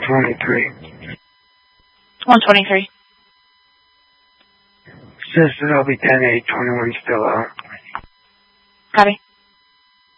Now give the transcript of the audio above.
123. 123. Says that I'll be 10-8, 21 still out. Copy.